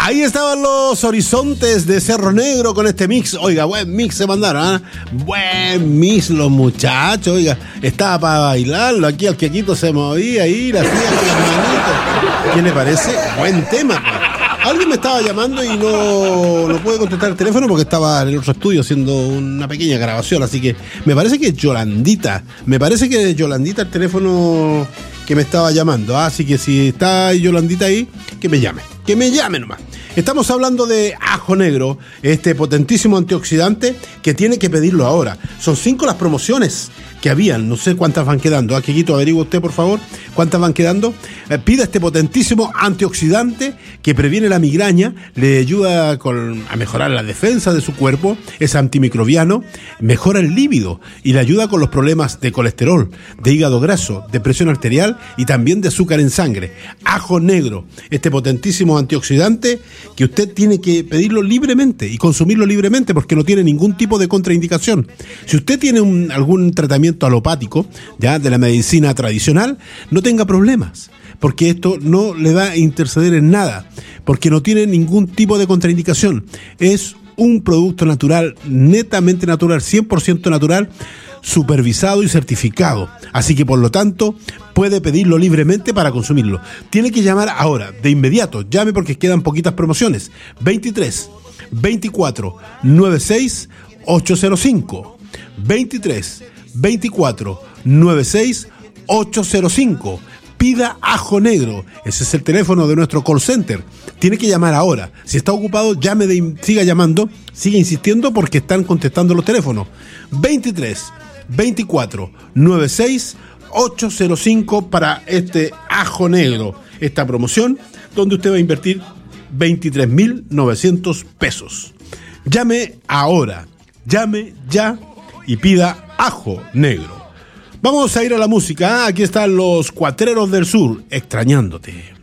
Ahí estaban los Horizontes de Cerro Negro con este mix. Oiga, buen mix se mandaron, ¿eh? Buen mix los muchachos, oiga. Estaba para bailarlo, aquí el Quequito se movía ahí, la hacía con las manitas. ¿Qué le parece? Buen tema, pues. Alguien me estaba llamando y no pude contestar el teléfono porque estaba en el otro estudio haciendo una pequeña grabación, así que me parece que es Yolandita. El teléfono que me estaba llamando. Así que si está Yolandita ahí, que me llame nomás. Estamos hablando de ajo negro, este potentísimo antioxidante que tiene que pedirlo ahora. Son 5 las promociones que habían, no sé cuántas van quedando. Quequito, averigua usted, por favor, cuántas van quedando. Pida este potentísimo antioxidante que previene la migraña, le ayuda a mejorar la defensa de su cuerpo, es antimicrobiano, mejora el líbido y le ayuda con los problemas de colesterol, de hígado graso, de presión arterial y también de azúcar en sangre. Ajo negro, este potentísimo antioxidante que usted tiene que pedirlo libremente y consumirlo libremente porque no tiene ningún tipo de contraindicación. Si usted tiene algún tratamiento alopático, ya de la medicina tradicional, no tenga problemas, porque esto no le va a interceder en nada, porque no tiene ningún tipo de contraindicación. Es un producto natural, netamente natural, 100% natural, supervisado y certificado. Así que, por lo tanto, puede pedirlo libremente para consumirlo. Tiene que llamar ahora, de inmediato. Llame porque quedan poquitas promociones. 23 24 96 805. 23 24 96 805. Pida ajo negro. Ese es el teléfono de nuestro call center. Tiene que llamar ahora. Si está ocupado, siga llamando, siga insistiendo porque están contestando los teléfonos. 23 24 96 805 para este ajo negro. Esta promoción donde usted va a invertir 23.900 pesos. Llame ahora. Llame ya y pida ajo negro. Vamos a ir a la música. Aquí están los Cuatreros del Sur, extrañándote.